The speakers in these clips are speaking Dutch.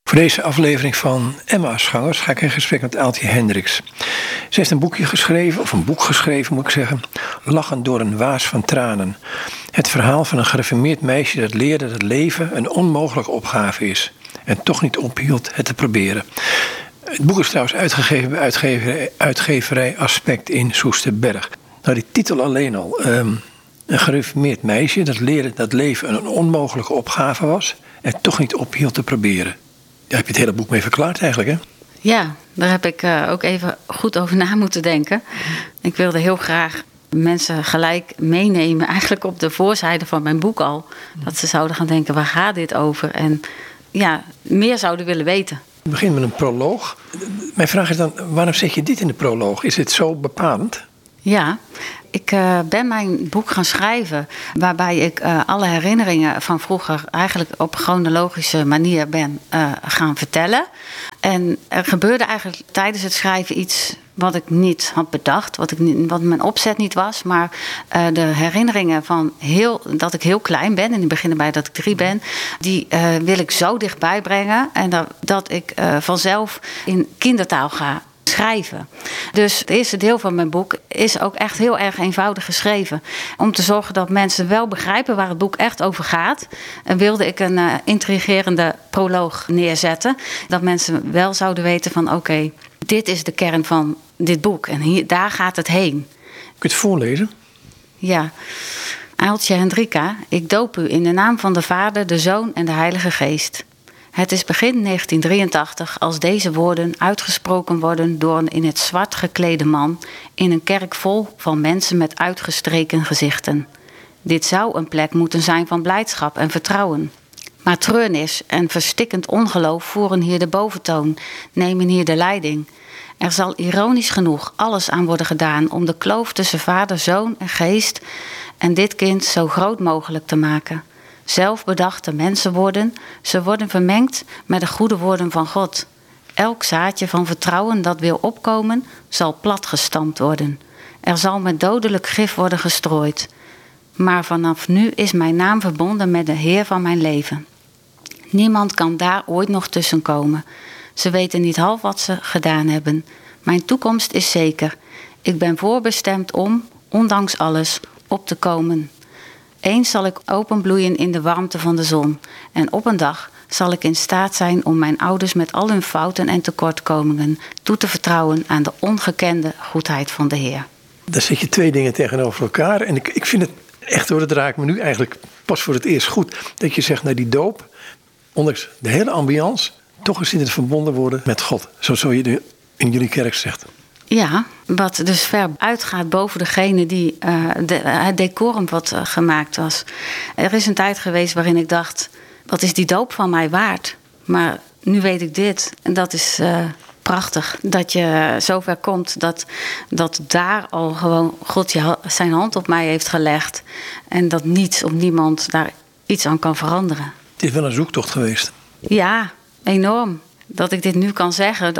Voor deze aflevering van Emmausgangers ga ik in gesprek met Aaltje Hendricks. Ze heeft een boek geschreven moet ik zeggen. Lachend door een waas van tranen. Het verhaal van een gereformeerd meisje dat leerde dat leven een onmogelijke opgave is. En toch niet ophield het te proberen. Het boek is trouwens uitgegeven bij uitgeverij Aspect in Soesterberg. Nou, die titel alleen al. Een gereformeerd meisje dat leerde dat leven een onmogelijke opgave was. En toch niet ophield te proberen. Daar heb je het hele boek mee verklaard eigenlijk, hè? Ja, daar heb ik ook even goed over na moeten denken. Ik wilde heel graag mensen gelijk meenemen, eigenlijk op de voorzijde van mijn boek al. Dat ze zouden gaan denken, waar gaat dit over? En ja, meer zouden willen weten. We beginnen met een proloog. Mijn vraag is dan, waarom zet je dit in de proloog? Is dit zo bepalend? Ja, ik ben mijn boek gaan schrijven waarbij ik alle herinneringen van vroeger eigenlijk op chronologische manier ben gaan vertellen. En er gebeurde eigenlijk tijdens het schrijven iets wat ik niet had bedacht, wat mijn opzet niet was. Maar de herinneringen van dat ik heel klein ben, en die beginnen bij dat ik 3 ben, die wil ik zo dichtbij brengen en dat ik vanzelf in kindertaal ga schrijven. Dus het eerste deel van mijn boek is ook echt heel erg eenvoudig geschreven. Om te zorgen dat mensen wel begrijpen waar het boek echt over gaat. En wilde ik een intrigerende proloog neerzetten. Dat mensen wel zouden weten van oké, dit is de kern van dit boek. En daar gaat het heen. Kun je het voorlezen? Ja. Aaltje Hendricka, ik doop u in de naam van de Vader, de Zoon en de Heilige Geest. Het is begin 1983 als deze woorden uitgesproken worden door een in het zwart geklede man in een kerk vol van mensen met uitgestreken gezichten. Dit zou een plek moeten zijn van blijdschap en vertrouwen. Maar treurnis en verstikkend ongeloof voeren hier de boventoon, nemen hier de leiding. Er zal ironisch genoeg alles aan worden gedaan om de kloof tussen vader, zoon en geest en dit kind zo groot mogelijk te maken. Zelfbedachte mensenwoorden, ze worden vermengd met de goede woorden van God. Elk zaadje van vertrouwen dat wil opkomen, zal platgestampt worden. Er zal met dodelijk gif worden gestrooid. Maar vanaf nu is mijn naam verbonden met de Heer van mijn leven. Niemand kan daar ooit nog tussenkomen. Ze weten niet half wat ze gedaan hebben. Mijn toekomst is zeker. Ik ben voorbestemd om, ondanks alles, op te komen. Eens zal ik openbloeien in de warmte van de zon. En op een dag zal ik in staat zijn om mijn ouders met al hun fouten en tekortkomingen toe te vertrouwen aan de ongekende goedheid van de Heer. Daar zet je 2 dingen tegenover elkaar. En ik vind het echt, hoor, dat raakt me nu eigenlijk pas voor het eerst goed. Dat je zegt, die doop, ondanks de hele ambiance, toch is het verbonden worden met God. Zo je in jullie kerk zegt. Ja, wat dus ver uitgaat boven degene die het decorum wat gemaakt was. Er is een tijd geweest waarin ik dacht, wat is die doop van mij waard? Maar nu weet ik dit en dat is prachtig. Dat je zover komt dat daar al gewoon God zijn hand op mij heeft gelegd. En dat niets of niemand daar iets aan kan veranderen. Het is wel een zoektocht geweest. Ja, enorm. Dat ik dit nu kan zeggen,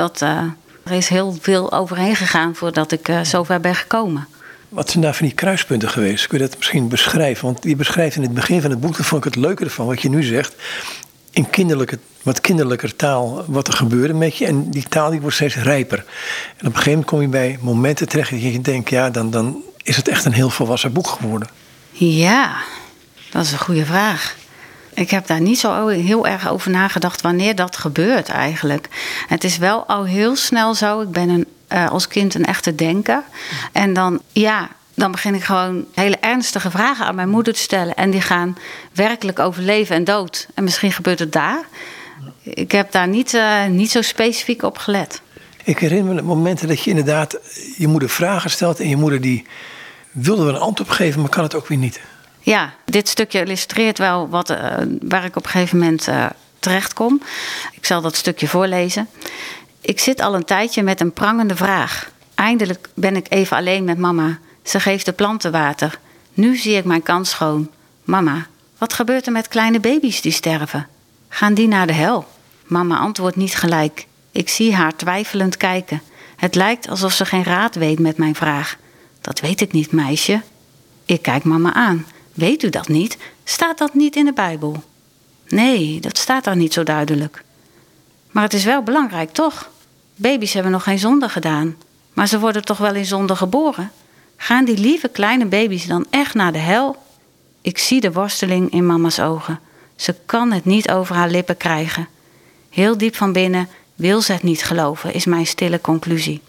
er is heel veel overheen gegaan voordat ik zover ben gekomen. Wat zijn daar van die kruispunten geweest? Kun je dat misschien beschrijven? Want je beschrijft in het begin van het boek, dat vond ik het leuke ervan, wat je nu zegt, in wat kinderlijker taal wat er gebeurde met je. En die taal die wordt steeds rijper. En op een gegeven moment kom je bij momenten terecht dat je denkt, ja, dan is het echt een heel volwassen boek geworden. Ja, dat is een goede vraag. Ik heb daar niet zo heel erg over nagedacht wanneer dat gebeurt eigenlijk. Het is wel al heel snel zo. Ik ben als kind een echte denker. En dan begin ik gewoon hele ernstige vragen aan mijn moeder te stellen. En die gaan werkelijk over leven en dood. En misschien gebeurt het daar. Ik heb daar niet zo specifiek op gelet. Ik herinner me momenten dat je inderdaad je moeder vragen stelt. En je moeder die wilde wel een antwoord geven, maar kan het ook weer niet. Ja, dit stukje illustreert wel waar ik op een gegeven moment terecht kom. Ik zal dat stukje voorlezen. Ik zit al een tijdje met een prangende vraag. Eindelijk ben ik even alleen met mama. Ze geeft de planten water. Nu zie ik mijn kans schoon. Mama, wat gebeurt er met kleine baby's die sterven? Gaan die naar de hel? Mama antwoordt niet gelijk. Ik zie haar twijfelend kijken. Het lijkt alsof ze geen raad weet met mijn vraag. Dat weet ik niet, meisje. Ik kijk mama aan. Weet u dat niet? Staat dat niet in de Bijbel? Nee, dat staat daar niet zo duidelijk. Maar het is wel belangrijk, toch? Baby's hebben nog geen zonde gedaan. Maar ze worden toch wel in zonde geboren? Gaan die lieve kleine baby's dan echt naar de hel? Ik zie de worsteling in mama's ogen. Ze kan het niet over haar lippen krijgen. Heel diep van binnen wil ze het niet geloven, is mijn stille conclusie.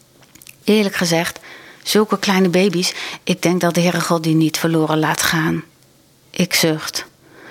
Eerlijk gezegd, zulke kleine baby's, ik denk dat de Heere God die niet verloren laat gaan. Ik zucht.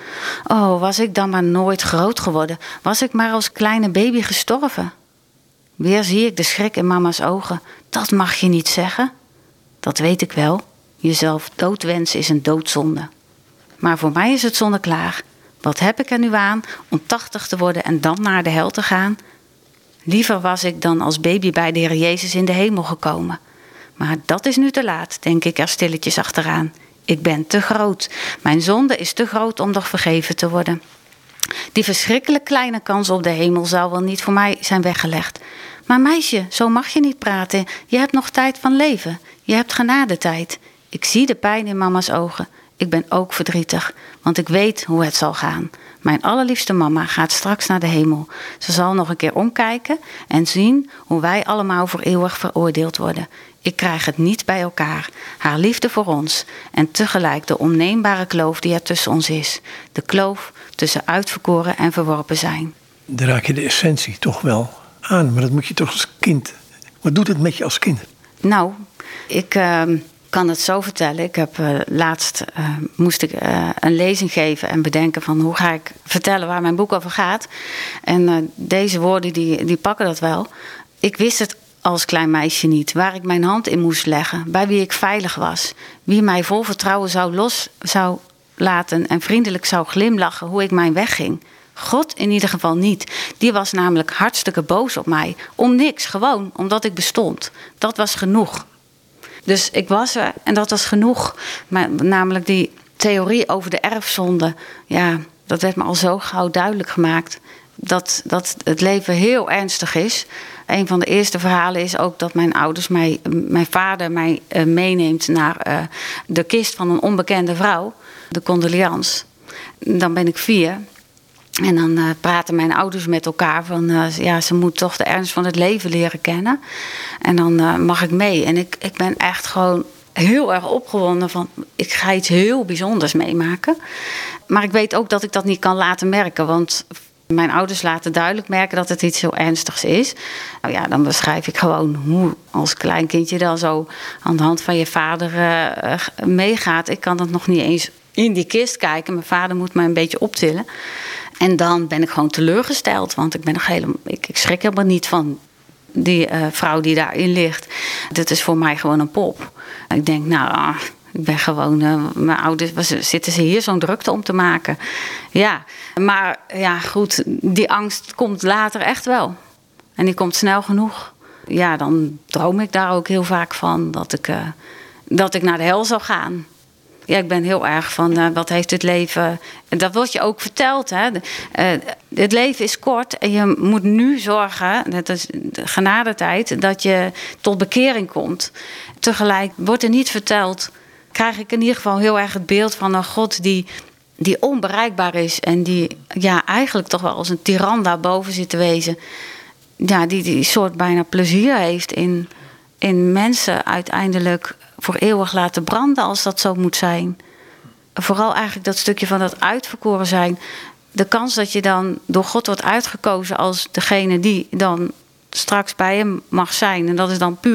Oh, was ik dan maar nooit groot geworden? Was ik maar als kleine baby gestorven? Weer zie ik de schrik in mama's ogen. Dat mag je niet zeggen. Dat weet ik wel. Jezelf doodwensen is een doodzonde. Maar voor mij is het zonneklaar. Wat heb ik er nu aan om 80 te worden en dan naar de hel te gaan? Liever was ik dan als baby bij de Heer Jezus in de hemel gekomen. Maar dat is nu te laat, denk ik er stilletjes achteraan. Ik ben te groot. Mijn zonde is te groot om nog vergeven te worden. Die verschrikkelijk kleine kans op de hemel zou wel niet voor mij zijn weggelegd. Maar meisje, zo mag je niet praten. Je hebt nog tijd van leven. Je hebt genadetijd. Ik zie de pijn in mama's ogen. Ik ben ook verdrietig, want ik weet hoe het zal gaan. Mijn allerliefste mama gaat straks naar de hemel. Ze zal nog een keer omkijken en zien hoe wij allemaal voor eeuwig veroordeeld worden. Ik krijg het niet bij elkaar. Haar liefde voor ons en tegelijk de onneembare kloof die er tussen ons is. De kloof tussen uitverkoren en verworpen zijn. Dan raak je de essentie toch wel aan, maar dat moet je toch als kind. Wat doet het met je als kind? Nou, ik kan het zo vertellen. Ik heb laatst moest ik een lezing geven en bedenken van hoe ga ik vertellen waar mijn boek over gaat. En deze woorden die pakken dat wel. Ik wist het als klein meisje niet, waar ik mijn hand in moest leggen, bij wie ik veilig was, wie mij vol vertrouwen zou laten en vriendelijk zou glimlachen hoe ik mijn weg ging. God in ieder geval niet. Die was namelijk hartstikke boos op mij. Om niks, gewoon omdat ik bestond. Dat was genoeg. Dus ik was er en dat was genoeg. Maar namelijk die theorie over de erfzonde. Ja, dat werd me al zo gauw duidelijk gemaakt. Dat het leven heel ernstig is. Een van de eerste verhalen is ook dat mijn vader mij meeneemt naar de kist van een onbekende vrouw. De condoleance. Dan ben ik 4. En dan praten mijn ouders met elkaar van ze moet toch de ernst van het leven leren kennen. En dan mag ik mee. En ik ben echt gewoon heel erg opgewonden van ik ga iets heel bijzonders meemaken. Maar ik weet ook dat ik dat niet kan laten merken, want mijn ouders laten duidelijk merken dat het iets heel ernstigs is. Nou ja, dan beschrijf ik gewoon hoe als kleinkindje dan zo aan de hand van je vader meegaat. Ik kan dat nog niet eens in die kist kijken. Mijn vader moet mij een beetje optillen. En dan ben ik gewoon teleurgesteld, want ik schrik helemaal niet van die vrouw die daarin ligt. Dit is voor mij gewoon een pop. Ik denk, ik ben gewoon, mijn ouders, zitten ze hier zo'n drukte om te maken. Ja, maar ja, goed, die angst komt later echt wel. En die komt snel genoeg. Ja, dan droom ik daar ook heel vaak van dat ik naar de hel zou gaan. Ja, ik ben heel erg van wat heeft het leven. Dat wordt je ook verteld. Hè? Het leven is kort en je moet nu zorgen, dat is de genadetijd, dat je tot bekering komt. Tegelijk wordt er niet verteld, krijg ik in ieder geval heel erg het beeld van een God die onbereikbaar is en die eigenlijk toch wel als een tiran daarboven zit te wezen. Ja, die soort bijna plezier heeft in mensen uiteindelijk voor eeuwig laten branden als dat zo moet zijn. Vooral eigenlijk dat stukje van dat uitverkoren zijn. De kans dat je dan door God wordt uitgekozen als degene die dan straks bij hem mag zijn. En dat is dan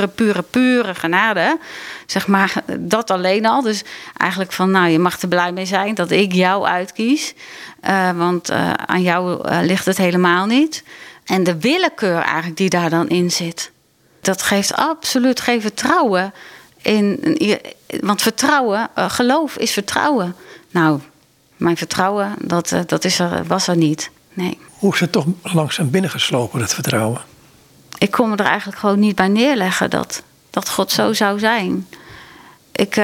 pure genade. Zeg maar, dat alleen al. Dus eigenlijk van, je mag er blij mee zijn dat ik jou uitkies. Want aan jou ligt het helemaal niet. En de willekeur eigenlijk die daar dan in zit. Dat geeft absoluut geen vertrouwen. Want vertrouwen, geloof is vertrouwen. Nou, mijn vertrouwen, was er niet. Nee. Hoe is het toch langzaam binnengeslopen, dat vertrouwen? Ik kon me er eigenlijk gewoon niet bij neerleggen dat God zo zou zijn. Ik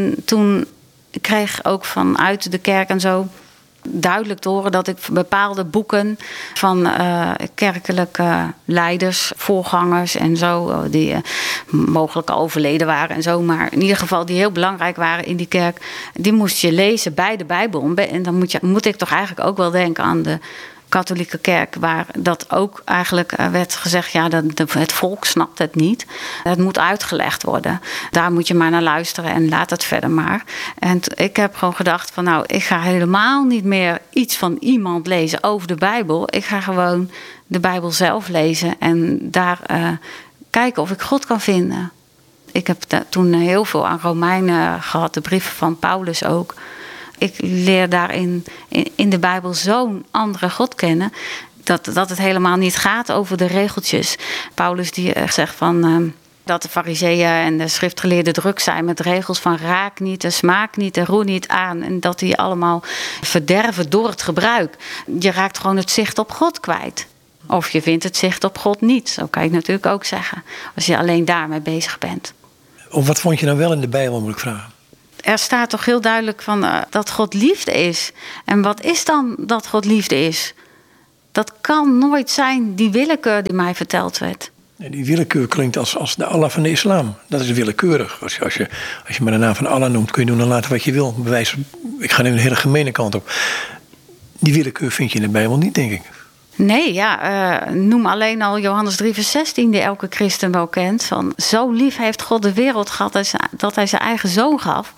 kreeg ook vanuit de kerk en zo duidelijk te horen dat ik bepaalde boeken van kerkelijke leiders, voorgangers en zo, die mogelijk al overleden waren en zo, maar in ieder geval die heel belangrijk waren in die kerk, die moest je lezen bij de Bijbel. En dan moet ik toch eigenlijk ook wel denken aan katholieke kerk, waar dat ook eigenlijk werd gezegd, ja, het volk snapt het niet. Het moet uitgelegd worden. Daar moet je maar naar luisteren en laat het verder maar. En ik heb gewoon gedacht van, nou, ik ga helemaal niet meer iets van iemand lezen over de Bijbel. Ik ga gewoon de Bijbel zelf lezen en daar kijken of ik God kan vinden. Ik heb toen heel veel aan Romeinen gehad, de brieven van Paulus ook. Ik leer daarin in de Bijbel zo'n andere God kennen, dat het helemaal niet gaat over de regeltjes. Paulus die zegt van dat de farizeeën en de schriftgeleerden druk zijn met regels van raak niet en smaak niet en roer niet aan. En dat die allemaal verderven door het gebruik. Je raakt gewoon het zicht op God kwijt. Of je vindt het zicht op God niet. Zo kan je het natuurlijk ook zeggen. Als je alleen daarmee bezig bent. Of wat vond je nou wel in de Bijbel, moet ik vragen? Er staat toch heel duidelijk van dat God liefde is. En wat is dan dat God liefde is? Dat kan nooit zijn die willekeur die mij verteld werd. Die willekeur klinkt als de Allah van de islam. Dat is willekeurig. Als je maar de naam van Allah noemt, kun je doen en laten wat je wil. Ik ga nu een hele gemene kant op. Die willekeur vind je in de Bijbel niet, denk ik. Nee, ja, noem alleen al Johannes 3 vers 16, die elke christen wel kent. Van, zo lief heeft God de wereld gehad dat hij zijn eigen zoon gaf.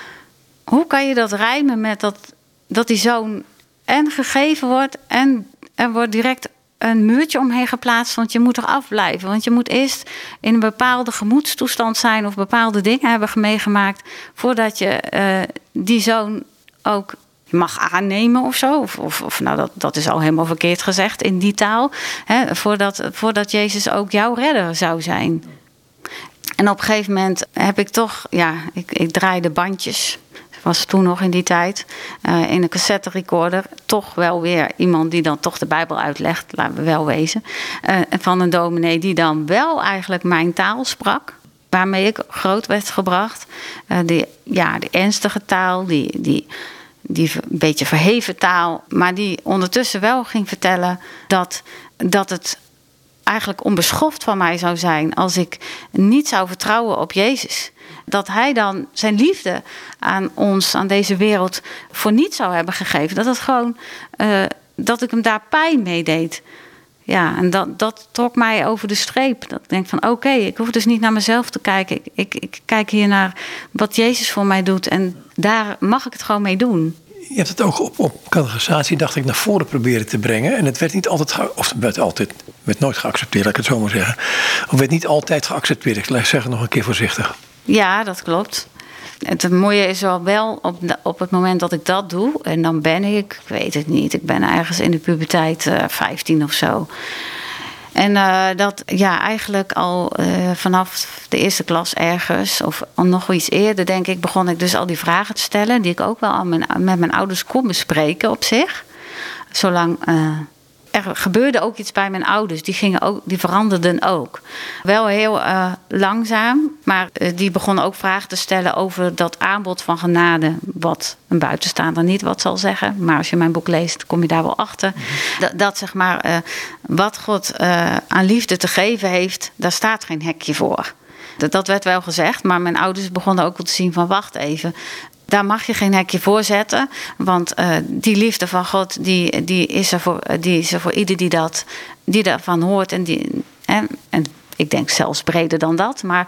Hoe kan je dat rijmen met dat die zoon en gegeven wordt en er wordt direct een muurtje omheen geplaatst, want je moet er afblijven. Want je moet eerst in een bepaalde gemoedstoestand zijn of bepaalde dingen hebben meegemaakt voordat je die zoon ook mag aannemen of zo. Of nou, dat is al helemaal verkeerd gezegd in die taal. Hè, voordat Jezus ook jouw redder zou zijn. En op een gegeven moment heb ik toch, ja, ik draaide bandjes. Was toen nog in die tijd. In een cassette recorder. Toch wel weer iemand die dan toch de Bijbel uitlegt. Laten we wel wezen. Van een dominee die dan wel eigenlijk mijn taal sprak. Waarmee ik groot werd gebracht. De ernstige taal. Die een beetje verheven taal. Maar die ondertussen wel ging vertellen dat het eigenlijk onbeschoft van mij zou zijn als ik niet zou vertrouwen op Jezus. Dat hij dan zijn liefde aan ons, aan deze wereld, voor niets zou hebben gegeven. Dat het gewoon, dat ik hem daar pijn mee deed. Ja, en dat trok mij over de streep. Dat ik denk van oké, ik hoef dus niet naar mezelf te kijken. Ik kijk hier naar wat Jezus voor mij doet. En daar mag ik het gewoon mee doen. Je hebt het ook op catechisatie, dacht ik, naar voren proberen te brengen. En het werd niet altijd, werd nooit geaccepteerd, laat ik het zo maar zeggen. Of werd niet altijd geaccepteerd. Ik zeg het nog een keer voorzichtig. Ja, dat klopt. Het mooie is wel op het moment dat ik dat doe. En dan ben ik weet het niet. Ik ben ergens in de puberteit 15 of zo. En dat eigenlijk al vanaf de eerste klas ergens, of nog iets eerder, denk ik, begon ik dus al die vragen te stellen. Die ik ook wel met mijn ouders kon bespreken op zich. Zolang er gebeurde ook iets bij mijn ouders. Die veranderden ook. Wel heel langzaam, maar die begonnen ook vragen te stellen over dat aanbod van genade. Wat een buitenstaander niet wat zal zeggen. Maar als je mijn boek leest, kom je daar wel achter. Dat zeg maar, wat God aan liefde te geven heeft, daar staat geen hekje voor. Dat werd wel gezegd, maar mijn ouders begonnen ook wel te zien van wacht even. Daar mag je geen hekje voor zetten. Want die liefde van God, die is er voor ieder die daarvan hoort. En ik denk zelfs breder dan dat. Maar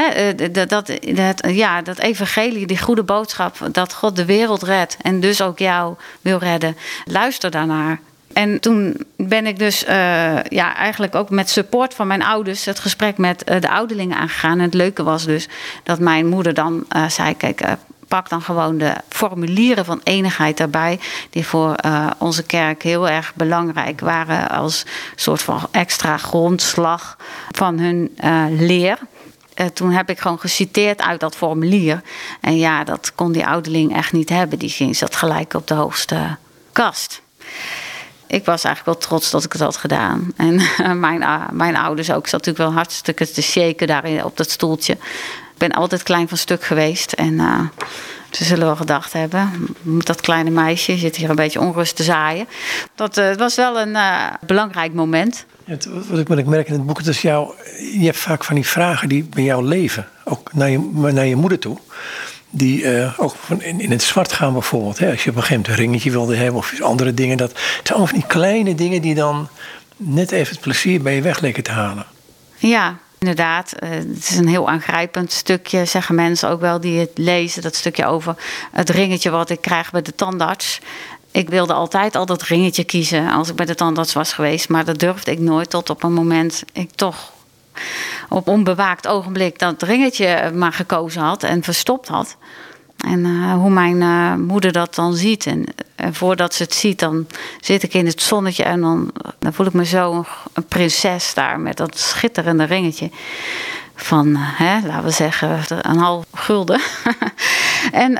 dat evangelie, die goede boodschap, dat God de wereld redt en dus ook jou wil redden. Luister daarnaar. En toen ben ik dus eigenlijk ook met support van mijn ouders het gesprek met de ouderlingen aangegaan. En het leuke was dus dat mijn moeder dan zei, kijk, pak dan gewoon de formulieren van enigheid daarbij, die voor onze kerk heel erg belangrijk waren als soort van extra grondslag van hun leer. Toen heb ik gewoon geciteerd uit dat formulier. En ja, dat kon die ouderling echt niet hebben. Die zat gelijk op de hoogste kast. Ik was eigenlijk wel trots dat ik het had gedaan. En mijn ouders ook. Ik zat natuurlijk wel hartstikke te shaken daar op dat stoeltje. Ik ben altijd klein van stuk geweest. En ze zullen wel gedacht hebben, dat kleine meisje zit hier een beetje onrust te zaaien. Dat was wel een belangrijk moment. Wat ik merk in het boek, het is je hebt vaak van die vragen die bij jou leven. Ook naar je moeder toe. die ook in het zwart gaan bijvoorbeeld. Hè? Als je op een gegeven moment een ringetje wilde hebben of andere dingen. Het zijn allemaal van die kleine dingen die dan net even het plezier bij je weg leken te halen. Ja, inderdaad. Het is een heel aangrijpend stukje, zeggen mensen ook wel die het lezen. Dat stukje over het ringetje wat ik krijg bij de tandarts. Ik wilde altijd al dat ringetje kiezen als ik bij de tandarts was geweest. Maar dat durfde ik nooit tot op een moment ik toch op onbewaakt ogenblik dat ringetje maar gekozen had en verstopt had. En hoe mijn moeder dat dan ziet. En voordat ze het ziet, dan zit ik in het zonnetje en dan voel ik me zo een prinses daar met dat schitterende ringetje. Van, laten we zeggen, €1,5. En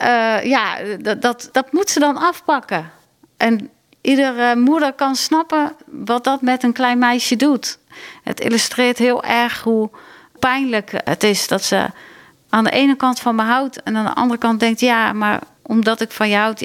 dat moet ze dan afpakken. En iedere moeder kan snappen wat dat met een klein meisje doet. Het illustreert heel erg hoe pijnlijk het is dat ze aan de ene kant van me houdt en aan de andere kant denkt, ja, maar omdat ik van je houd,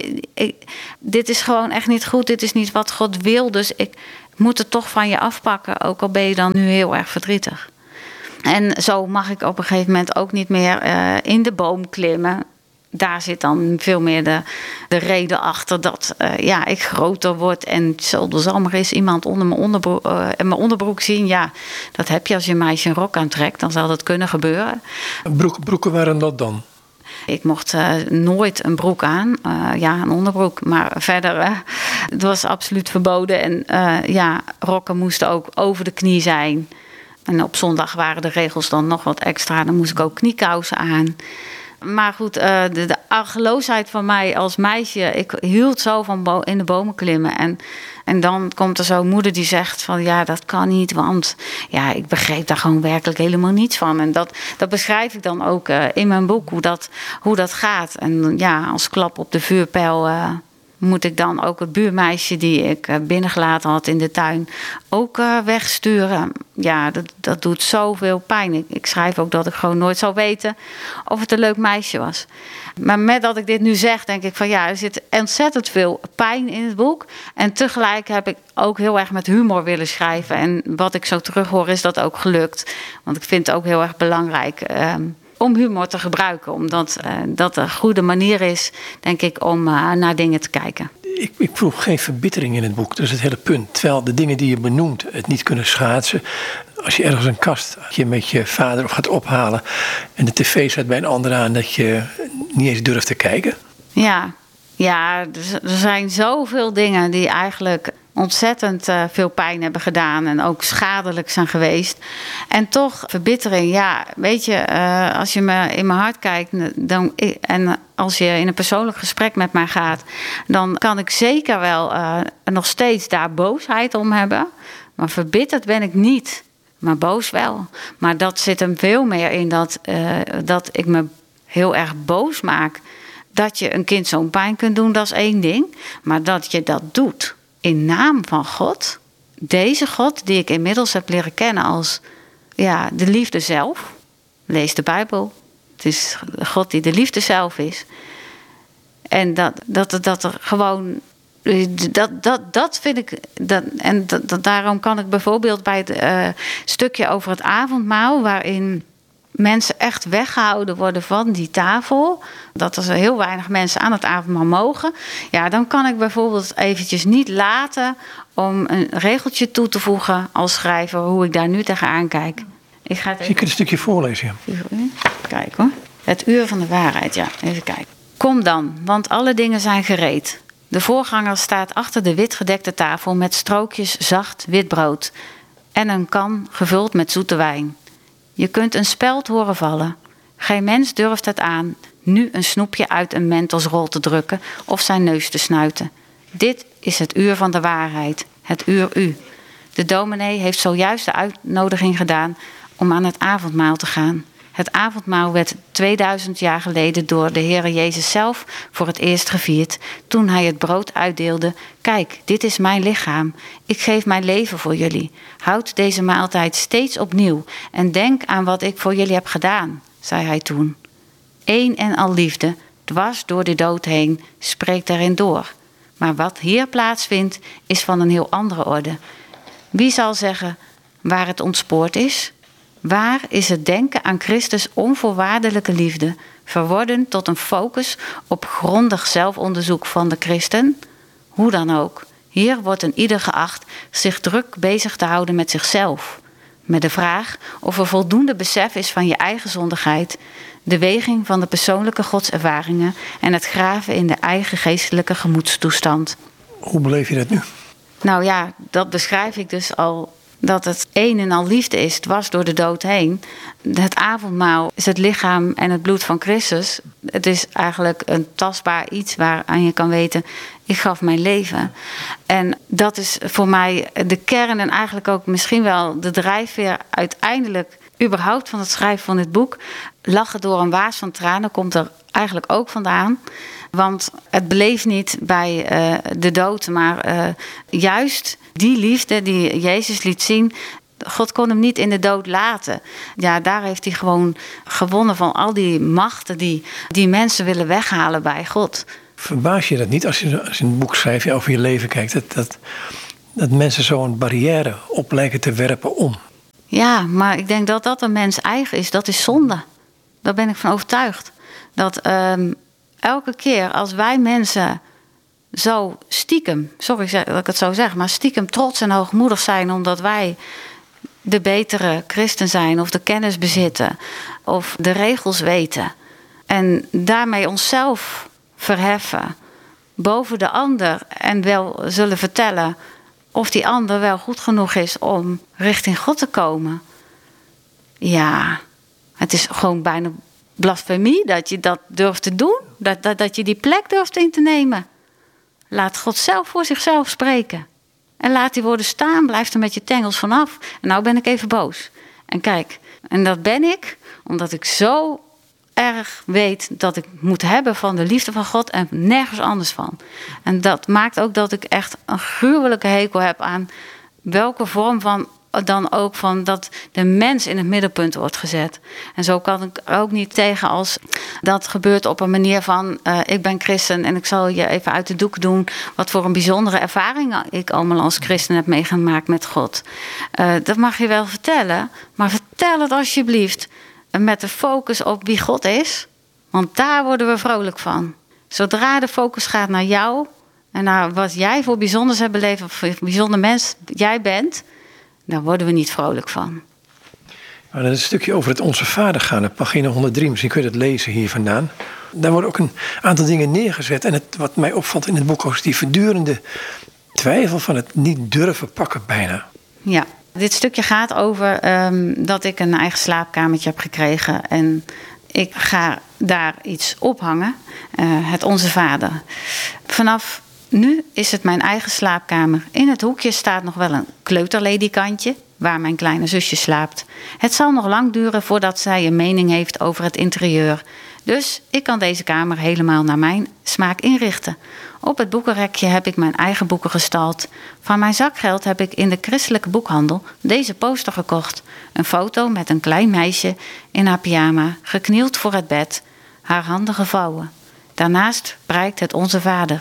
dit is gewoon echt niet goed, dit is niet wat God wil, dus ik moet het toch van je afpakken, ook al ben je dan nu heel erg verdrietig. En zo mag ik op een gegeven moment ook niet meer in de boom klimmen. Daar zit dan veel meer de reden achter dat ik groter word. En zal maar eens iemand onder mijn onderbroek zien. Ja, dat heb je als je een meisje een rok aantrekt. Dan zal dat kunnen gebeuren. Broeken waren dat dan? Ik mocht nooit een broek aan. Een onderbroek. Maar verder, het was absoluut verboden. En rokken moesten ook over de knie zijn. En op zondag waren de regels dan nog wat extra. Dan moest ik ook kniekousen aan. Maar goed, de argeloosheid van mij als meisje. Ik hield zo van in de bomen klimmen. En dan komt er zo'n moeder die zegt van ja, dat kan niet. Want ja, ik begreep daar gewoon werkelijk helemaal niets van. En dat beschrijf ik dan ook in mijn boek, hoe dat gaat. En ja, als klap op de vuurpijl moet ik dan ook het buurmeisje die ik binnengelaten had in de tuin ook wegsturen. Ja, dat doet zoveel pijn. Ik schrijf ook dat ik gewoon nooit zou weten of het een leuk meisje was. Maar met dat ik dit nu zeg, denk ik van ja, er zit ontzettend veel pijn in het boek. En tegelijk heb ik ook heel erg met humor willen schrijven. En wat ik zo terughoor is dat ook gelukt. Want ik vind het ook heel erg belangrijk om humor te gebruiken. Omdat dat een goede manier is, denk ik, om naar dingen te kijken. Ik proef geen verbittering in het boek. Dat is het hele punt. Terwijl de dingen die je benoemt het niet kunnen schaatsen. Als je ergens een kast met je vader gaat ophalen en de tv staat bij een ander aan, dat je niet eens durft te kijken. Ja, er zijn zoveel dingen die eigenlijk ontzettend veel pijn hebben gedaan en ook schadelijk zijn geweest. En toch verbittering, ja, weet je, als je me in mijn hart kijkt en als je in een persoonlijk gesprek met mij gaat, dan kan ik zeker wel nog steeds daar boosheid om hebben. Maar verbitterd ben ik niet, maar boos wel. Maar dat zit hem veel meer in dat ik me heel erg boos maak. Dat je een kind zo'n pijn kunt doen, dat is één ding. Maar dat je dat doet in naam van God. Deze God die ik inmiddels heb leren kennen als de liefde zelf. Lees de Bijbel. Het is God die de liefde zelf is. En dat er gewoon. Dat vind ik. Daarom kan ik bijvoorbeeld bij het stukje over het avondmaal, waarin mensen echt weggehouden worden van die tafel, dat er heel weinig mensen aan het avondmaal mogen, ja, dan kan ik bijvoorbeeld eventjes niet laten om een regeltje toe te voegen als schrijver, hoe ik daar nu tegenaan kijk. Ik ga het even. Je kunt een stukje voorlezen. Kijk hoor. Het uur van de waarheid, ja. Even kijken. Kom dan, want alle dingen zijn gereed. De voorganger staat achter de witgedekte tafel met strookjes zacht wit brood en een kan gevuld met zoete wijn. Je kunt een speld horen vallen. Geen mens durft het aan nu een snoepje uit een Mentosrol te drukken of zijn neus te snuiten. Dit is het uur van de waarheid, het uur U. De dominee heeft zojuist de uitnodiging gedaan om aan het avondmaal te gaan. Het avondmaal werd 2000 jaar geleden door de Heere Jezus zelf voor het eerst gevierd, toen hij het brood uitdeelde. Kijk, dit is mijn lichaam. Ik geef mijn leven voor jullie. Houd deze maaltijd steeds opnieuw en denk aan wat ik voor jullie heb gedaan, zei hij toen. Eén en al liefde, dwars door de dood heen, spreekt daarin door. Maar wat hier plaatsvindt, is van een heel andere orde. Wie zal zeggen waar het ontspoord is? Waar is het denken aan Christus' onvoorwaardelijke liefde, verworden tot een focus op grondig zelfonderzoek van de christen. Hoe dan ook, hier wordt een ieder geacht zich druk bezig te houden met zichzelf. Met de vraag of er voldoende besef is van je eigen zondigheid, de weging van de persoonlijke godservaringen en het graven in de eigen geestelijke gemoedstoestand. Hoe beleef je dat nu? Nou ja, dat beschrijf ik dus al, dat het een en al liefde is, dwars door de dood heen. Het avondmaal is het lichaam en het bloed van Christus. Het is eigenlijk een tastbaar iets waaraan je kan weten, ik gaf mijn leven. En dat is voor mij de kern en eigenlijk ook misschien wel de drijfveer uiteindelijk überhaupt van het schrijven van dit boek. Lachen door een waas van tranen komt er eigenlijk ook vandaan. Want het bleef niet bij de dood, maar juist die liefde die Jezus liet zien, God kon hem niet in de dood laten. Ja, daar heeft hij gewoon gewonnen van al die machten die mensen willen weghalen bij God. Verbaas je dat niet als je een boek schrijft, over je leven kijkt, dat mensen zo'n barrière op lijken te werpen om? Ja, maar ik denk dat dat een mens eigen is. Dat is zonde. Daar ben ik van overtuigd. Dat elke keer als wij mensen zo stiekem, sorry dat ik het zo zeg, maar stiekem trots en hoogmoedig zijn omdat wij de betere christen zijn of de kennis bezitten of de regels weten en daarmee onszelf verheffen boven de ander en wel zullen vertellen of die ander wel goed genoeg is om richting God te komen. Ja, het is gewoon bijna blasfemie dat je dat durft te doen. Dat je die plek durft in te nemen. Laat God zelf voor zichzelf spreken. En laat die woorden staan, blijf er met je tengels vanaf. En nou ben ik even boos. En kijk, en dat ben ik omdat ik zo erg weet dat ik moet hebben van de liefde van God en nergens anders van. En dat maakt ook dat ik echt een gruwelijke hekel heb aan welke vorm van dan ook van dat de mens in het middelpunt wordt gezet. En zo kan ik ook niet tegen als dat gebeurt op een manier van ik ben christen en ik zal je even uit de doek doen wat voor een bijzondere ervaring ik allemaal als christen heb meegemaakt met God. Dat mag je wel vertellen, maar vertel het alsjeblieft met de focus op wie God is, want daar worden we vrolijk van. Zodra de focus gaat naar jou en naar wat jij voor bijzonders hebt beleefd of voor bijzonder mens jij bent, daar worden we niet vrolijk van. Maar dat is een stukje over het Onze Vader gaan, op pagina 103. Misschien kun je dat lezen hier vandaan. Daar worden ook een aantal dingen neergezet. En wat mij opvalt in het boek is die voortdurende twijfel van het niet durven pakken bijna. Ja, dit stukje gaat over dat ik een eigen slaapkamertje heb gekregen. En ik ga daar iets ophangen. Het Onze Vader. Vanaf nu is het mijn eigen slaapkamer. In het hoekje staat nog wel een kleuterledikantje waar mijn kleine zusje slaapt. Het zal nog lang duren voordat zij een mening heeft over het interieur. Dus ik kan deze kamer helemaal naar mijn smaak inrichten. Op het boekenrekje heb ik mijn eigen boeken gestald. Van mijn zakgeld heb ik in de christelijke boekhandel deze poster gekocht. Een foto met een klein meisje in haar pyjama, geknield voor het bed, haar handen gevouwen. Daarnaast prijkt het Onze Vader.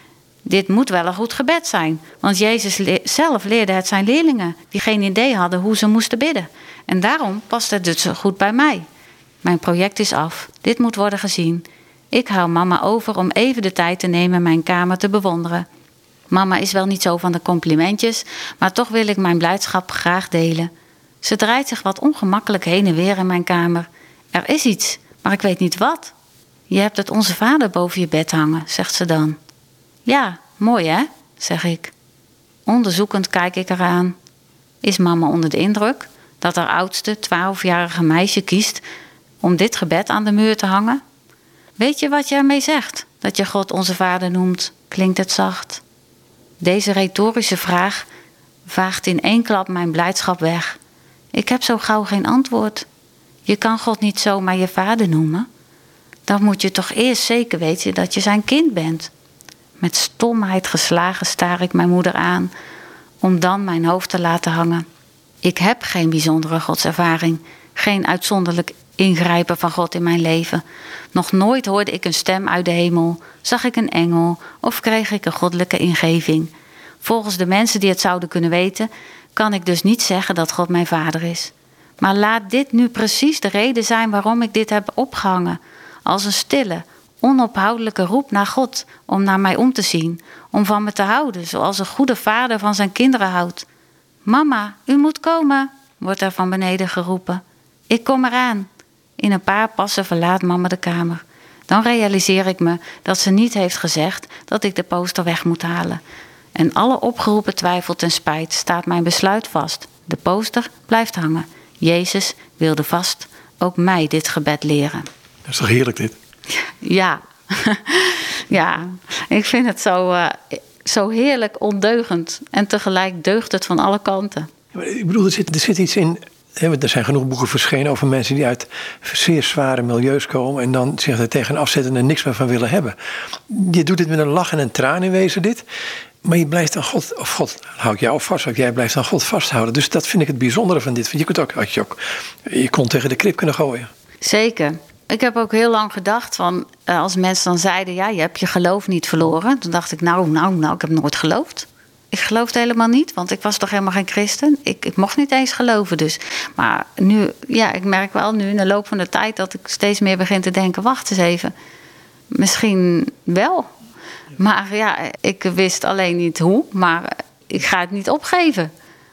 Dit moet wel een goed gebed zijn, want Jezus zelf leerde het zijn leerlingen die geen idee hadden hoe ze moesten bidden. En daarom past het dus zo goed bij mij. Mijn project is af. Dit moet worden gezien. Ik hou mama over om even de tijd te nemen mijn kamer te bewonderen. Mama is wel niet zo van de complimentjes, maar toch wil ik mijn blijdschap graag delen. Ze draait zich wat ongemakkelijk heen en weer in mijn kamer. Er is iets, maar ik weet niet wat. Je hebt het Onze Vader boven je bed hangen, zegt ze dan. Ja, mooi hè, zeg ik. Onderzoekend kijk ik eraan. Is mama onder de indruk dat haar oudste 12-jarige meisje kiest om dit gebed aan de muur te hangen? Weet je wat je ermee zegt, dat je God Onze Vader noemt, klinkt het zacht. Deze retorische vraag vaagt in één klap mijn blijdschap weg. Ik heb zo gauw geen antwoord. Je kan God niet zomaar je vader noemen. Dan moet je toch eerst zeker weten dat je zijn kind bent. Met stomheid geslagen staar ik mijn moeder aan, om dan mijn hoofd te laten hangen. Ik heb geen bijzondere godservaring, geen uitzonderlijk ingrijpen van God in mijn leven. Nog nooit hoorde ik een stem uit de hemel, zag ik een engel of kreeg ik een goddelijke ingeving. Volgens de mensen die het zouden kunnen weten, kan ik dus niet zeggen dat God mijn vader is. Maar laat dit nu precies de reden zijn waarom ik dit heb opgehangen. als een stille, onophoudelijke roep naar God om naar mij om te zien, om van me te houden, zoals een goede vader van zijn kinderen houdt. Mama, u moet komen, wordt er van beneden geroepen. Ik kom eraan. In een paar passen verlaat mama de kamer. Dan realiseer ik me dat ze niet heeft gezegd dat ik de poster weg moet halen. En alle opgeroepen twijfel ten spijt staat mijn besluit vast. De poster blijft hangen. Jezus wilde vast ook mij dit gebed leren. Dat is toch heerlijk dit? Ja, ja. Ik vind het zo heerlijk ondeugend. En tegelijk deugt het van alle kanten. Ik bedoel, er zit iets in. Er zijn genoeg boeken verschenen over mensen die uit zeer zware milieus komen en dan zich er tegen afzetten en niks meer van willen hebben. Je doet dit met een lach en een traan in wezen dit. Maar je blijft aan God, of God houdt jou vast, of jij blijft aan God vasthouden. Dus dat vind ik het bijzondere van dit. Want had je ook je kont tegen de krip kunnen gooien. Zeker. Ik heb ook heel lang gedacht van, als mensen dan zeiden, ja, je hebt je geloof niet verloren. Toen dacht ik, nou, ik heb nooit geloofd. Ik geloofde helemaal niet, want ik was toch helemaal geen christen. Ik mocht niet eens geloven dus. Maar nu, ja, ik merk wel nu in de loop van de tijd dat ik steeds meer begin te denken, wacht eens even. Misschien wel. Maar ja, ik wist alleen niet hoe, maar ik ga het niet opgeven.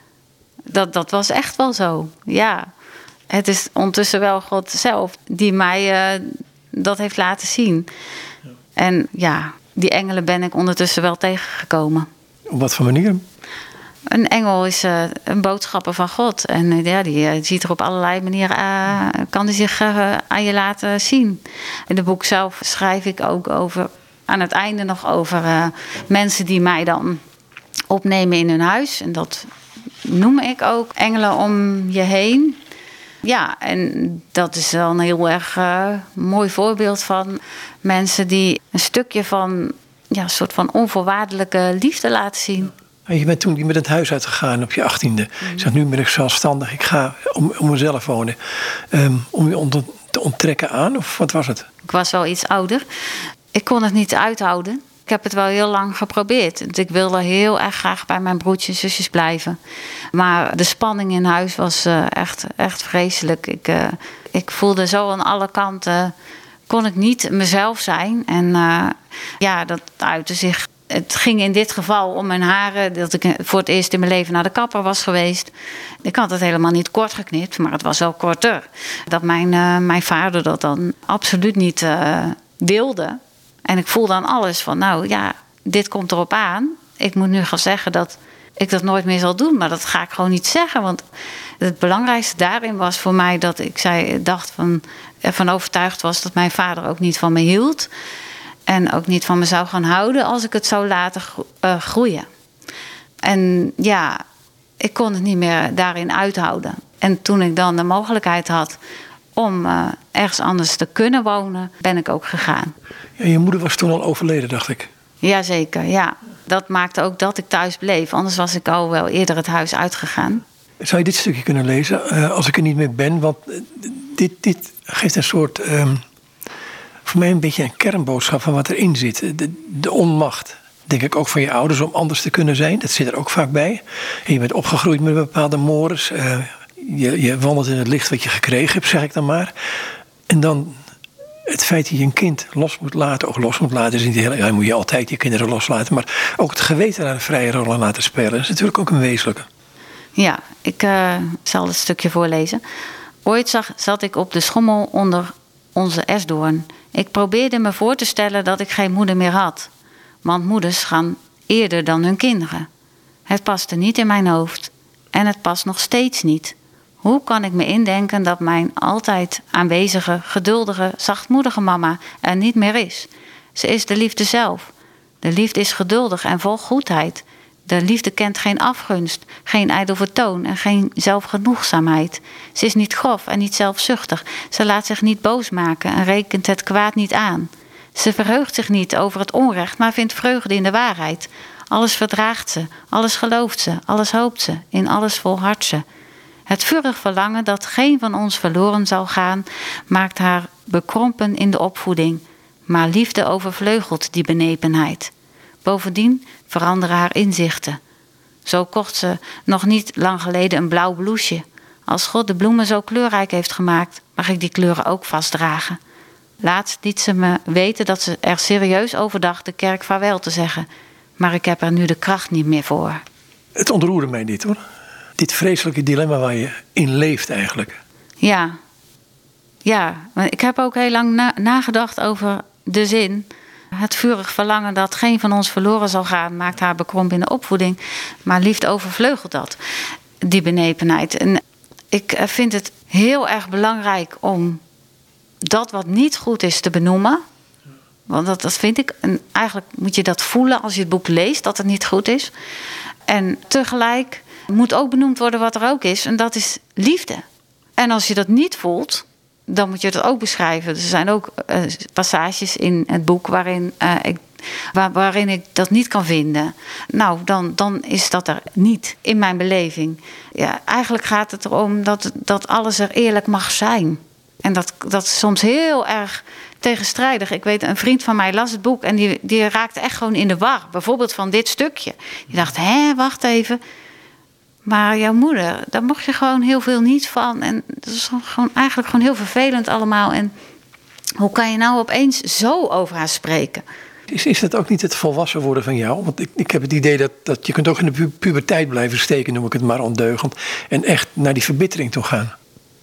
Dat was echt wel zo, ja. Het is ondertussen wel God zelf die mij dat heeft laten zien. Ja. En ja, die engelen ben ik ondertussen wel tegengekomen. Op wat voor manier? Een engel is een boodschapper van God. En ja, die ziet er op allerlei manieren kan die zich aan je laten zien. In het boek zelf schrijf ik ook over, aan het einde nog over mensen die mij dan opnemen in hun huis. En dat noem ik ook engelen om je heen. Ja, en dat is wel een heel erg mooi voorbeeld van mensen die een stukje van, ja, een soort van onvoorwaardelijke liefde laten zien. Je bent toen met het huis uitgegaan op je 18e. Je zegt, nu ben ik zelfstandig, ik ga om mezelf wonen. Om je te onttrekken aan, of wat was het? Ik was wel iets ouder. Ik kon het niet uithouden. Ik heb het wel heel lang geprobeerd. Ik wilde heel erg graag bij mijn broertjes en zusjes blijven. Maar de spanning in huis was echt vreselijk. Ik voelde zo aan alle kanten, kon ik niet mezelf zijn. En ja, dat uitte zich. Het ging in dit geval om mijn haren. Dat ik voor het eerst in mijn leven naar de kapper was geweest. Ik had het helemaal niet kort geknipt, maar het was wel korter. Dat mijn vader dat dan absoluut niet wilde. En ik voelde aan alles van, nou ja, dit komt erop aan. Ik moet nu gaan zeggen dat ik dat nooit meer zal doen. Maar dat ga ik gewoon niet zeggen. Want het belangrijkste daarin was voor mij dat ik ervan overtuigd was dat mijn vader ook niet van me hield. En ook niet van me zou gaan houden als ik het zou laten groeien. En ja, ik kon het niet meer daarin uithouden. En toen ik dan de mogelijkheid had om ergens anders te kunnen wonen, ben ik ook gegaan. Ja, je moeder was toen al overleden, dacht ik. Jazeker, ja. Dat maakte ook dat ik thuis bleef. Anders was ik al wel eerder het huis uitgegaan. Zou je dit stukje kunnen lezen als ik er niet meer ben? Want dit geeft een soort, voor mij een beetje een kernboodschap van wat erin zit. De onmacht, denk ik ook van je ouders om anders te kunnen zijn. Dat zit er ook vaak bij. En je bent opgegroeid met bepaalde mores. Je wandelt in het licht wat je gekregen hebt, zeg ik dan maar. En dan het feit dat je een kind los moet laten is niet heel. Ja, moet je altijd je kinderen loslaten. Maar ook het geweten daar een vrije rol aan laten spelen is natuurlijk ook een wezenlijke. Ja, ik zal het stukje voorlezen. Ooit zat ik op de schommel onder onze esdoorn. Ik probeerde me voor te stellen dat ik geen moeder meer had. Want moeders gaan eerder dan hun kinderen. Het paste niet in mijn hoofd. En het past nog steeds niet. Hoe kan ik me indenken dat mijn altijd aanwezige, geduldige, zachtmoedige mama er niet meer is? Ze is de liefde zelf. De liefde is geduldig en vol goedheid. De liefde kent geen afgunst, geen ijdel vertoon en geen zelfgenoegzaamheid. Ze is niet grof en niet zelfzuchtig. Ze laat zich niet boos maken en rekent het kwaad niet aan. Ze verheugt zich niet over het onrecht, maar vindt vreugde in de waarheid. Alles verdraagt ze, alles gelooft ze, alles hoopt ze, in alles volhardt ze. Het vurig verlangen dat geen van ons verloren zal gaan, maakt haar bekrompen in de opvoeding. Maar liefde overvleugelt die benepenheid. Bovendien veranderen haar inzichten. Zo kocht ze nog niet lang geleden een blauw blouseje. Als God de bloemen zo kleurrijk heeft gemaakt, mag ik die kleuren ook vastdragen. Laatst liet ze me weten dat ze er serieus over dacht de kerk vaarwel te zeggen. Maar ik heb er nu de kracht niet meer voor. Het ontroerde mij dit hoor. Dit vreselijke dilemma waar je in leeft eigenlijk. Ja, maar ik heb ook heel lang nagedacht over de zin. Het vurig verlangen dat geen van ons verloren zal gaan, maakt haar bekrompen in de opvoeding. Maar liefde overvleugelt dat, die benepenheid. En ik vind het heel erg belangrijk om dat wat niet goed is te benoemen. Want dat vind ik. En eigenlijk moet je dat voelen als je het boek leest, dat het niet goed is. En tegelijk moet ook benoemd worden wat er ook is. En dat is liefde. En als je dat niet voelt, dan moet je het ook beschrijven. Er zijn ook passages in het boek waarin ik dat niet kan vinden. Nou, dan is dat er niet in mijn beleving. Ja, eigenlijk gaat het erom dat alles er eerlijk mag zijn. En dat is soms heel erg tegenstrijdig. Ik weet, een vriend van mij las het boek en die raakte echt gewoon in de war. Bijvoorbeeld van dit stukje. Die dacht, wacht even. Maar jouw moeder, daar mocht je gewoon heel veel niet van. En dat is eigenlijk gewoon heel vervelend allemaal. En hoe kan je nou opeens zo over haar spreken? Is dat ook niet het volwassen worden van jou? Want ik heb het idee dat je kunt ook in de puberteit blijven steken, noem ik het maar ondeugend. En echt naar die verbittering toe gaan.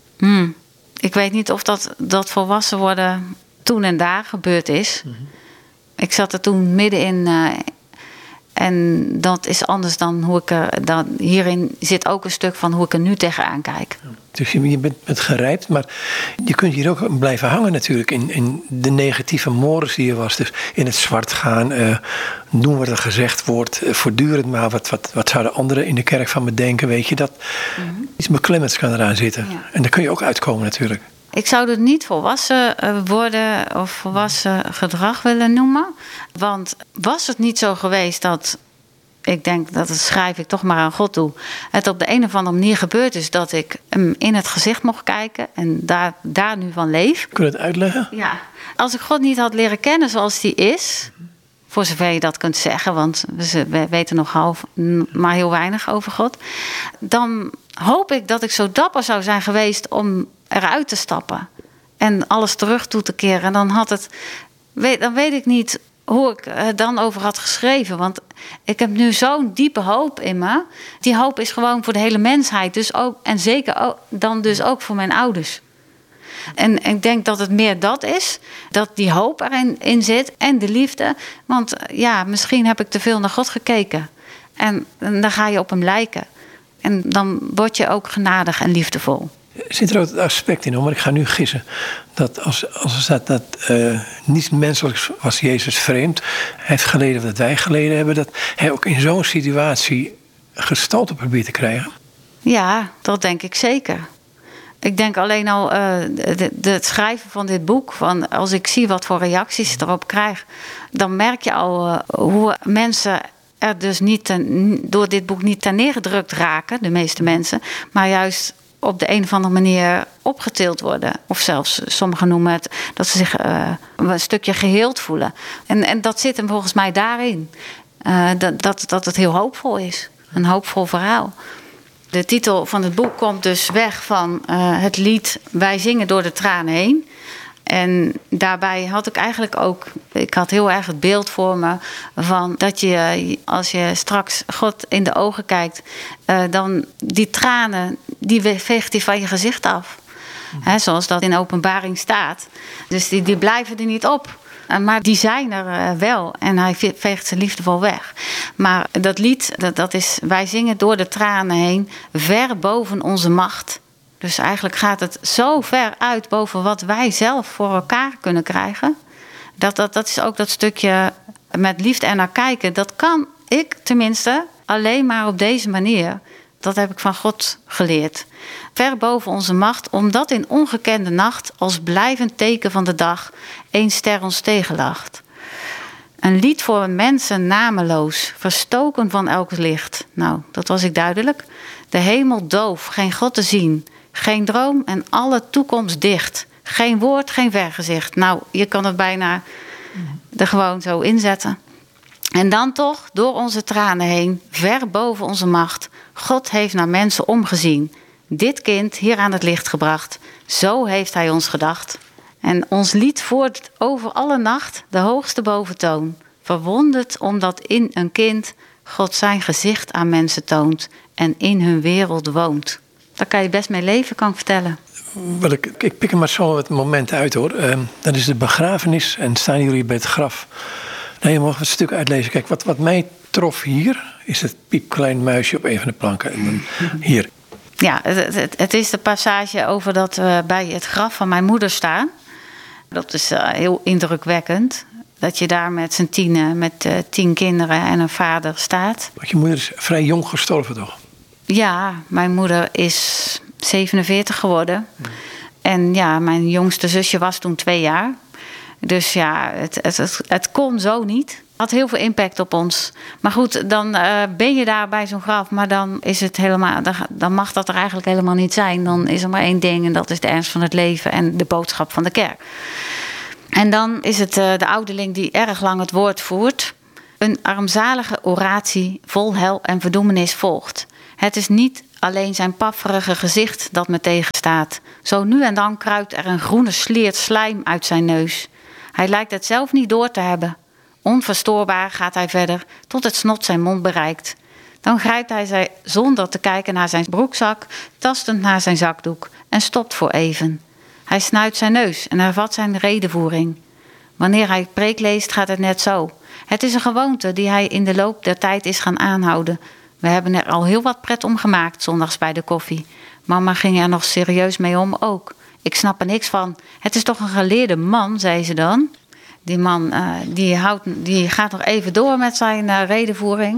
Ik weet niet of dat volwassen worden toen en daar gebeurd is. Mm-hmm. Ik zat er toen middenin. En dat is anders dan hoe ik er. Hierin zit ook een stuk van hoe ik er nu tegenaan kijk. Dus je bent gerijpt, maar je kunt hier ook blijven hangen natuurlijk. In de negatieve mores die er was. Dus in het zwart gaan, doen wat er gezegd wordt. Voortdurend maar wat zouden anderen in de kerk van me denken, weet je. Dat iets beklemmends kan eraan zitten. Ja. En daar kun je ook uitkomen natuurlijk. Ik zou het niet volwassen worden of volwassen gedrag willen noemen. Want was het niet zo geweest dat, ik denk dat schrijf ik toch maar aan God toe, het op de een of andere manier gebeurd is dat ik hem in het gezicht mocht kijken en daar nu van leef. Kun je het uitleggen? Ja. Als ik God niet had leren kennen zoals die is, voor zover je dat kunt zeggen, want we weten nog maar heel weinig over God, dan hoop ik dat ik zo dapper zou zijn geweest om eruit te stappen en alles terug toe te keren. En dan weet ik niet hoe ik het dan over had geschreven. Want ik heb nu zo'n diepe hoop in me. Die hoop is gewoon voor de hele mensheid. Dus ook, en zeker ook, dan dus ook voor mijn ouders. En ik denk dat het meer dat is. Dat die hoop erin zit. En de liefde. Want ja, misschien heb ik te veel naar God gekeken. En dan ga je op hem lijken. En dan word je ook genadig en liefdevol. Zit er ook het aspect in, maar ik ga nu gissen. Dat als er staat dat niets menselijks was Jezus vreemd. Hij heeft geleden wat wij geleden hebben. Dat hij ook in zo'n situatie gestalte probeert te krijgen. Ja, dat denk ik zeker. Ik denk alleen al het schrijven van dit boek. Van als ik zie wat voor reacties ik erop krijg. Dan merk je al hoe mensen er dus door dit boek niet ter neergedrukt raken. De meeste mensen. Maar juist op de een of andere manier opgetild worden. Of zelfs, sommigen noemen het, dat ze zich een stukje geheeld voelen. En dat zit hem volgens mij daarin. Dat het heel hoopvol is. Een hoopvol verhaal. De titel van het boek komt dus weg van het lied Wij zingen door de tranen heen. En daarbij had ik eigenlijk ook, ik had heel erg het beeld voor me van dat je, als je straks God in de ogen kijkt, dan die tranen, die veegt hij van je gezicht af. Zoals dat in Openbaring staat. Dus die blijven er niet op. Maar die zijn er wel. En hij veegt ze liefdevol weg. Maar dat lied, dat is Wij zingen door de tranen heen, ver boven onze macht. Dus eigenlijk gaat het zo ver uit boven wat wij zelf voor elkaar kunnen krijgen. Dat is ook dat stukje met liefde en naar kijken. Dat kan ik tenminste alleen maar op deze manier. Dat heb ik van God geleerd. Ver boven onze macht, omdat in ongekende nacht als blijvend teken van de dag 1 ster ons tegenlacht. Een lied voor mensen nameloos, verstoken van elk licht. Nou, dat was ik duidelijk. De hemel doof, geen God te zien. Geen droom en alle toekomst dicht. Geen woord, geen vergezicht. Nou, je kan het bijna er gewoon zo inzetten. En dan toch, door onze tranen heen, ver boven onze macht. God heeft naar mensen omgezien. Dit kind hier aan het licht gebracht. Zo heeft hij ons gedacht. En ons lied voert over alle nacht de hoogste boventoon. Verwonderd omdat in een kind God zijn gezicht aan mensen toont en in hun wereld woont. Daar kan je best mee leven, kan ik vertellen. Wel, ik pik er maar zo wat momenten uit hoor. Dat is de begrafenis en staan jullie bij het graf. Nou, je mag het stuk uitlezen. Kijk, wat mij trof hier is het piepklein muisje op een van de planken. En dan hier. Ja, het is de passage over dat we bij het graf van mijn moeder staan. Dat is heel indrukwekkend. Dat je daar met z'n tienen, met 10 kinderen en een vader staat. Want je moeder is vrij jong gestorven toch? Ja, mijn moeder is 47 geworden. En ja, mijn jongste zusje was toen 2 jaar. Dus ja, het kon zo niet. Het had heel veel impact op ons. Maar goed, dan ben je daar bij zo'n graf. Maar dan is het helemaal, dan mag dat er eigenlijk helemaal niet zijn. Dan is er maar 1 ding en dat is de ernst van het leven en de boodschap van de kerk. En dan is het de ouderling die erg lang het woord voert. Een armzalige oratie vol hel en verdoemenis volgt. Het is niet alleen zijn pafferige gezicht dat me tegenstaat. Zo nu en dan kruipt er een groene sliert slijm uit zijn neus. Hij lijkt het zelf niet door te hebben. Onverstoorbaar gaat hij verder tot het snot zijn mond bereikt. Dan grijpt hij zonder te kijken naar zijn broekzak, tastend naar zijn zakdoek en stopt voor even. Hij snuit zijn neus en hervat zijn redevoering. Wanneer hij preek leest gaat het net zo. Het is een gewoonte die hij in de loop der tijd is gaan aanhouden. We hebben er al heel wat pret om gemaakt zondags bij de koffie. Mama ging er nog serieus mee om ook. Ik snap er niks van. Het is toch een geleerde man, zei ze dan. Die man die gaat nog even door met zijn redevoering.